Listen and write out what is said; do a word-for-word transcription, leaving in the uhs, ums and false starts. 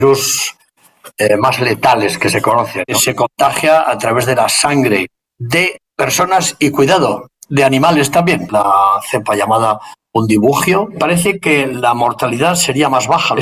virus eh, más letales que se conocen, ¿no? Se contagia a través de la sangre de personas y, cuidado, de animales también. La cepa llamada undibugio, parece que la mortalidad sería más baja.